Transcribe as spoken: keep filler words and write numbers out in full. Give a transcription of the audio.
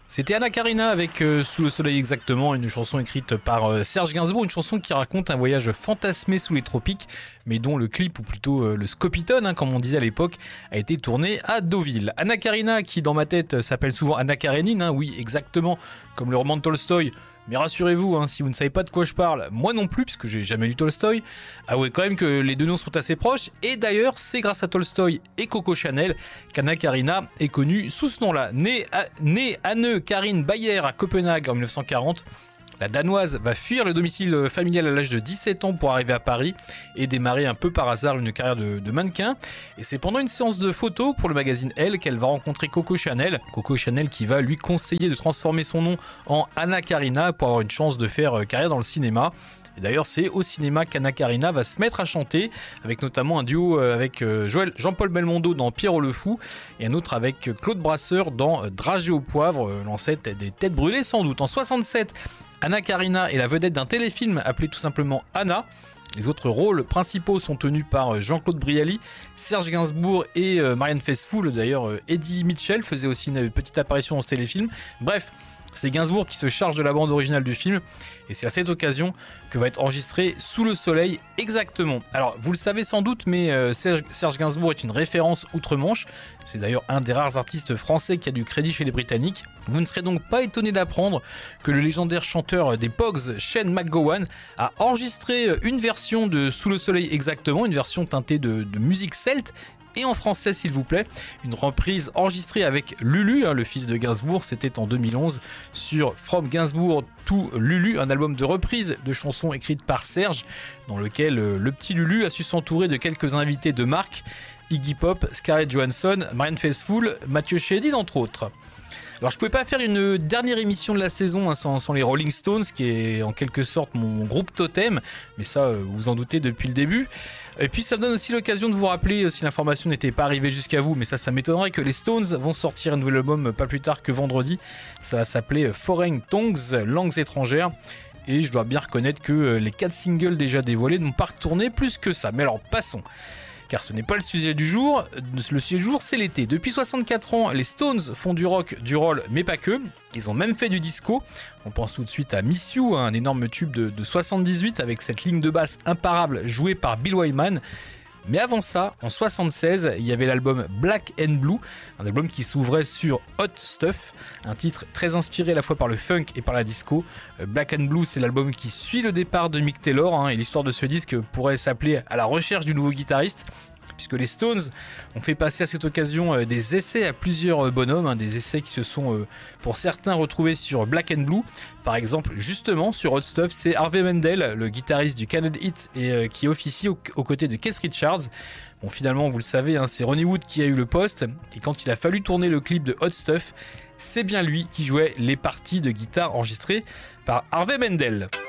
C'était Anna Karina avec euh, Sous le soleil exactement, une chanson écrite par euh, Serge Gainsbourg, une chanson qui raconte un voyage fantasmé sous les tropiques, mais dont le clip, ou plutôt euh, le scopitone, hein, comme on disait à l'époque, a été tourné à Deauville. Anna Karina, qui dans ma tête s'appelle souvent Anna Karénine, hein, oui exactement, comme le roman de Tolstoï. Mais rassurez-vous, hein, si vous ne savez pas de quoi je parle, moi non plus, puisque j'ai jamais lu Tolstoï, avouez quand même que les deux noms sont assez proches, et d'ailleurs c'est grâce à Tolstoï et Coco Chanel qu'Anna Karina est connue sous ce nom-là. Née, à, née Anne Karin Bayer à Copenhague en dix-neuf cent quarante, la Danoise va fuir le domicile familial à l'âge de dix-sept ans pour arriver à Paris et démarrer un peu par hasard une carrière de, de mannequin. Et c'est pendant une séance de photos pour le magazine Elle qu'elle va rencontrer Coco Chanel. Coco Chanel qui va lui conseiller de transformer son nom en Anna Karina pour avoir une chance de faire carrière dans le cinéma. Et d'ailleurs, c'est au cinéma qu'Anna Karina va se mettre à chanter, avec notamment un duo avec Joël, Jean-Paul Belmondo dans Pierrot le Fou, et un autre avec Claude Brasseur dans Dragées au poivre, l'ancêtre des Têtes brûlées sans doute. En soixante-sept, Anna Karina est la vedette d'un téléfilm appelé tout simplement Anna. Les autres rôles principaux sont tenus par Jean-Claude Brialy, Serge Gainsbourg et Marianne Faithfull. D'ailleurs, Eddie Mitchell faisait aussi une petite apparition dans ce téléfilm. Bref, c'est Gainsbourg qui se charge de la bande originale du film, et c'est à cette occasion que va être enregistré Sous le soleil exactement. Alors vous le savez sans doute, mais euh, Serge, Serge Gainsbourg est une référence outre-Manche. C'est d'ailleurs un des rares artistes français qui a du crédit chez les Britanniques. Vous ne serez donc pas étonné d'apprendre que le légendaire chanteur des Pogues, Shane MacGowan, a enregistré une version de Sous le soleil exactement, une version teintée de, de musique celte, et en français s'il vous plaît, une reprise enregistrée avec Lulu, hein, le fils de Gainsbourg, c'était en deux mille onze sur From Gainsbourg to Lulu, un album de reprise de chansons écrites par Serge, dans lequel euh, le petit Lulu a su s'entourer de quelques invités de marque, Iggy Pop, Scarlett Johansson, Marianne Faithfull, Mathieu Chédid entre autres. Alors je pouvais pas faire une dernière émission de la saison hein, sans, sans les Rolling Stones, qui est en quelque sorte mon groupe totem, mais ça euh, vous en doutez depuis le début. Et puis ça me donne aussi l'occasion de vous rappeler, euh, si l'information n'était pas arrivée jusqu'à vous, mais ça ça m'étonnerait, que les Stones vont sortir un nouvel album pas plus tard que vendredi. Ça va s'appeler Foreign Tongues, langues étrangères. Et je dois bien reconnaître que euh, les quatre singles déjà dévoilés n'ont pas retourné plus que ça. Mais alors passons, car ce n'est pas le sujet du jour. Le sujet du jour, c'est l'été. Depuis soixante-quatre ans, les Stones font du rock, du roll, mais pas que. Ils ont même fait du disco. On pense tout de suite à Miss You, un énorme tube de, de soixante-dix-huit avec cette ligne de basse imparable jouée par Bill Wyman. Mais avant ça, en soixante-seize, il y avait l'album Black and Blue, un album qui s'ouvrait sur Hot Stuff, un titre très inspiré à la fois par le funk et par la disco. Black and Blue, c'est l'album qui suit le départ de Mick Taylor, hein, et l'histoire de ce disque pourrait s'appeler À la recherche du nouveau guitariste, puisque les Stones ont fait passer à cette occasion euh, des essais à plusieurs euh, bonhommes, hein, des essais qui se sont euh, pour certains retrouvés sur Black and Blue. Par exemple, justement sur Hot Stuff, c'est Harvey Mandel, le guitariste du Canada Hit, et euh, qui officie aux, aux côtés de Keith Richards. Bon, finalement, vous le savez, hein, c'est Ronnie Wood qui a eu le poste, et quand il a fallu tourner le clip de Hot Stuff, c'est bien lui qui jouait les parties de guitare enregistrées par Harvey Mandel.